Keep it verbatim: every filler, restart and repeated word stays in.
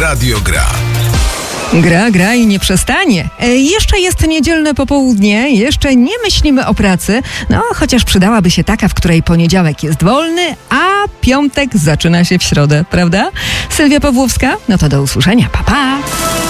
Radio Gra. Gra, gra i nie przestanie. E, jeszcze jest niedzielne popołudnie, jeszcze nie myślimy o pracy, no chociaż przydałaby się taka, w której poniedziałek jest wolny, a piątek zaczyna się w środę, prawda? Sylwia Pawłowska, no to do usłyszenia, pa pa!